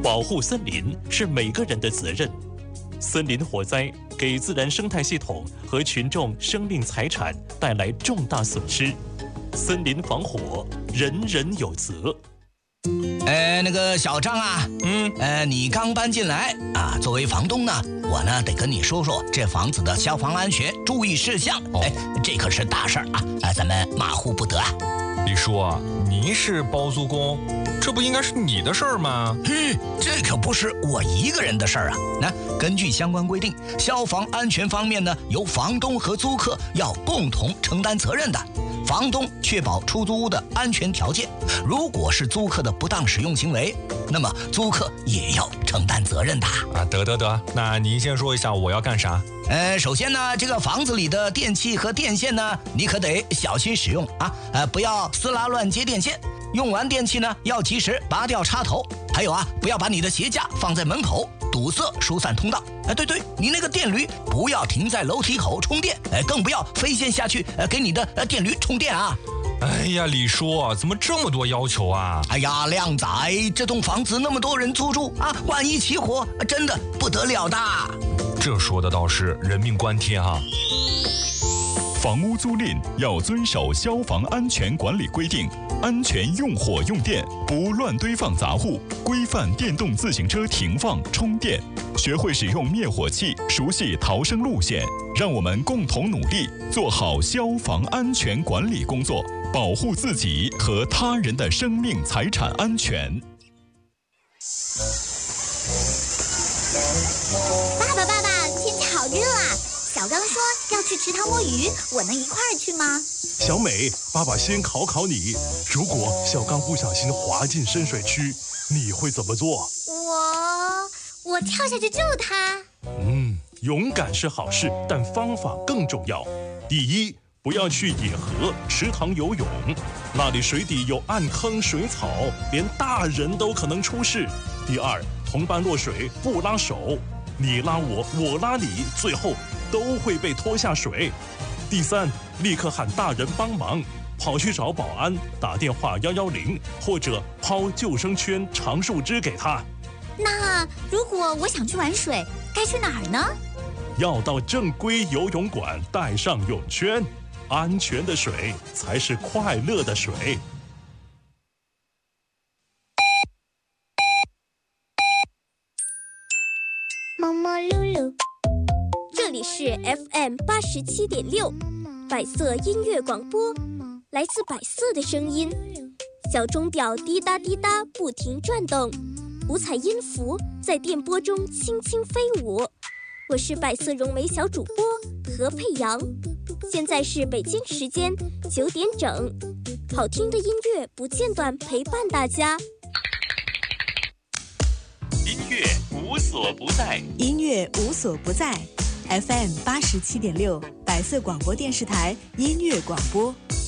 保护森林是每个人的责任。森林火灾给自然生态系统和群众生命财产带来重大损失，森林防火，人人有责。 那个小张啊，你刚搬进来啊，作为房东呢，我呢得跟你说说这房子的消防安全注意事项。这可是大事儿啊，咱们马虎不得啊。 李叔啊，您是包租公，这不应该是你的事儿吗？ 这可不是我一个人的事儿啊。那根据相关规定，消防安全方面呢，由房东和租客要共同承担责任的。房东确保出租屋的安全条件，如果是租客的不当使用行为，那么租客也要承担责任的啊。得，那您先说一下我要干啥？ 首先呢，这个房子里的电器和电线呢，你可得小心使用啊，不要撕拉乱接电线。用完电器呢，要及时拔掉插头。还有啊，不要把你的鞋架放在门口，堵塞疏散通道。对，你那个电驴不要停在楼梯口充电，更不要飞线下去给你的电驴充电啊。 哎呀，李叔，怎么这么多要求啊？ 哎呀，靓仔，这栋房子那么多人租住啊，万一起火，真的不得了的。 这说的倒是人命关天啊。 房屋租赁要遵守消防安全管理规定，安全用火用电，不乱堆放杂物，规范电动自行车停放充电，学会使用灭火器，熟悉逃生路线。让我们共同努力，做好消防安全管理工作，保护自己和他人的生命财产安全。 爸爸，天气好热啊！小刚说要去池塘摸鱼，我能一块儿去吗？ 小美，爸爸先考考你，如果小刚不小心滑进深水区，你会怎么做？ 我跳下去救他。 勇敢是好事，但方法更重要。第一，不要去野河、池塘游泳，那里水底有暗坑、水草，连大人都可能出事。第二，同伴落水不拉手，你拉我，我拉你，最后都会被拖下水。第三，立刻喊大人帮忙，跑去找保安，打电话110，或者抛救生圈、长树枝给他。 那如果我想去玩水，该去哪儿呢？ 要到正规游泳馆，带上泳圈。安全的水才是快乐的水。 摸摸噜噜， 这里是 FM 87.6，百色音乐广播，来自百色的声音。小钟表滴答滴答不停转动，五彩音符在电波中轻轻飞舞。我是百色咏梅小主播何佩阳，现在是北京时间9点整，好听的音乐不间断陪伴大家。 音乐无所不在， 音乐无所不在。FM 87.6，百色广播电视台音乐广播。